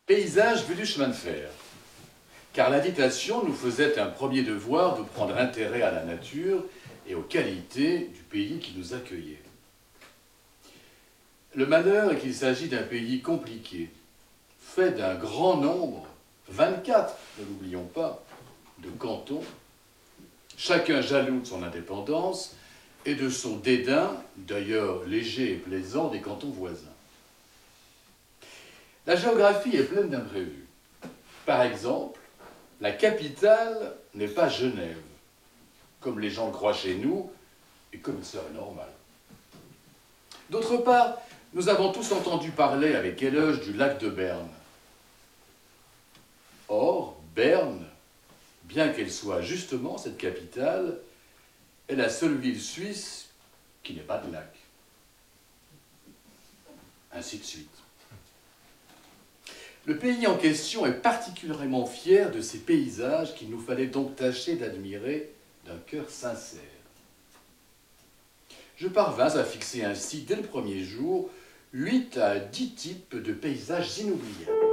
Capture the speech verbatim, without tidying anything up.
Paysage vu du chemin de fer. Car l'invitation nous faisait un premier devoir de prendre intérêt à la nature et aux qualités du pays qui nous accueillait. Le malheur est qu'il s'agit d'un pays compliqué, fait d'un grand nombre, vingt-quatre, ne l'oublions pas, de cantons, chacun jaloux de son indépendance et de son dédain, d'ailleurs léger et plaisant, des cantons voisins. La géographie est pleine d'imprévus. Par exemple, la capitale n'est pas Genève, comme les gens le croient chez nous, et comme il serait normal. D'autre part, nous avons tous entendu parler avec éloge du lac de Berne. Or, Berne, bien qu'elle soit justement cette capitale, est la seule ville suisse qui n'ait pas de lac. Ainsi de suite. Le pays en question est particulièrement fier de ses paysages qu'il nous fallait donc tâcher d'admirer d'un cœur sincère. Je parvins à fixer ainsi, dès le premier jour, huit à dix types de paysages inoubliables.